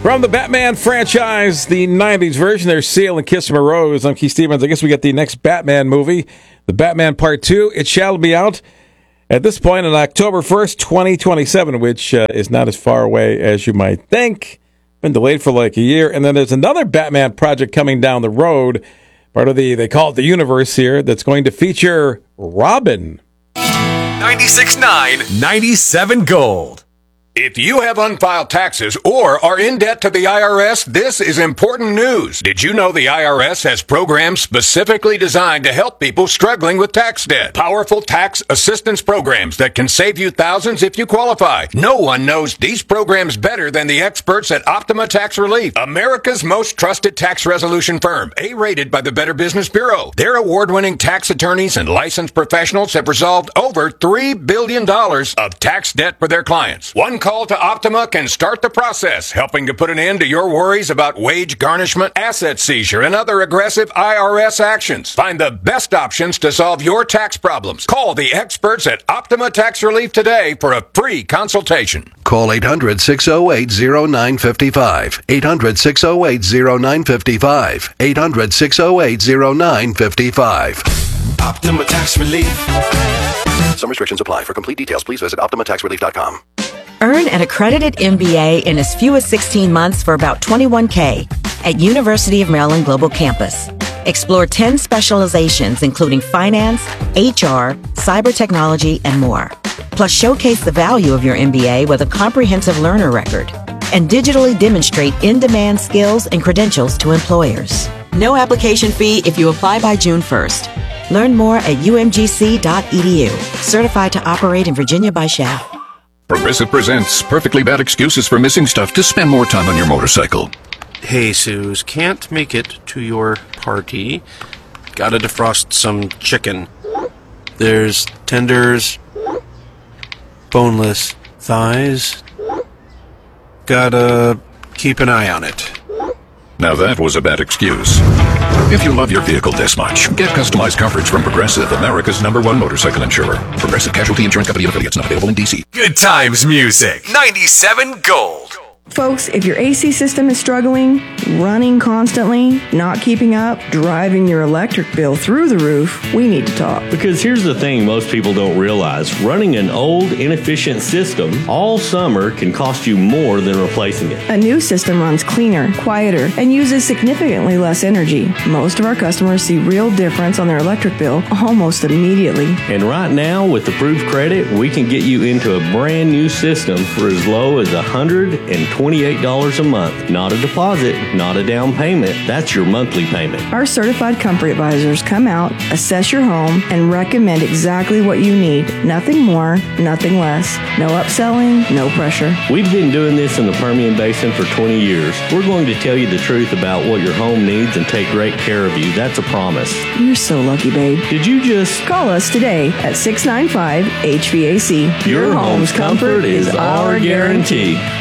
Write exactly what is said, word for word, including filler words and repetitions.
From the Batman franchise, the nineties version, there's Seal and Kiss from a Rose. I'm Keith Stevens. I guess we get the next Batman movie, The Batman Part two. It shall be out at this point on October first, twenty twenty-seven, which uh, is not as far away as you might think. Been delayed for like a year. And then there's another Batman project coming down the road, part of the, they call it the universe here, that's going to feature Robin. ninety-six point nine, ninety-seven Gold. If you have unfiled taxes or are in debt to the I R S, this is important news. Did you know the I R S has programs specifically designed to help people struggling with tax debt? Powerful tax assistance programs that can save you thousands if you qualify. No one knows these programs better than the experts at Optima Tax Relief, America's most trusted tax resolution firm, A-rated by the Better Business Bureau. Their award-winning tax attorneys and licensed professionals have resolved over three billion dollars of tax debt for their clients. One call to Optima can start the process, helping to put an end to your worries about wage garnishment, asset seizure, and other aggressive I R S actions. Find the best options to solve your tax problems. Call the experts at Optima Tax Relief today for a free consultation. Call eight hundred, six oh eight, oh nine five five. eight hundred, six oh eight, oh nine five five. eight hundred, six oh eight, oh nine five five. Optima Tax Relief. Some restrictions apply. For complete details, please visit optima tax relief dot com. Earn an accredited M B A in as few as sixteen months for about twenty-one thousand dollars at University of Maryland Global Campus. Explore ten specializations, including finance, H R, cyber technology, and more. Plus, showcase the value of your M B A with a comprehensive learner record and digitally demonstrate in-demand skills and credentials to employers. No application fee if you apply by June first. Learn more at u m g c dot e d u. Certified to operate in Virginia by S H A F. Progressive presents perfectly bad excuses for missing stuff to spend more time on your motorcycle. Hey, Suze, can't make it to your party. Gotta defrost some chicken. There's tenders, boneless thighs. Gotta keep an eye on it. Now that was a bad excuse. If you love your vehicle this much, get customized coverage from Progressive, America's number one motorcycle insurer. Progressive Casualty Insurance Company and affiliates, not available in D C. Good times music. ninety-seven Gold. Folks, if your A C system is struggling, running constantly, not keeping up, driving your electric bill through the roof, we need to talk. Because here's the thing most people don't realize. Running an old, inefficient system all summer can cost you more than replacing it. A new system runs cleaner, quieter, and uses significantly less energy. Most of our customers see real difference on their electric bill almost immediately. And right now, with approved credit, we can get you into a brand new system for as low as one hundred twenty-eight dollars a month. Not a deposit, not a down payment. That's your monthly payment. Our certified comfort advisors come out, assess your home, and recommend exactly what you need. Nothing more, nothing less. No upselling, no pressure. We've been doing this in the Permian Basin for twenty years. We're going to tell you the truth about what your home needs and take great care of you. That's a promise. You're so lucky, babe. Did you just call us today at six nine five H V A C? Your, your home's comfort, comfort is our guarantee.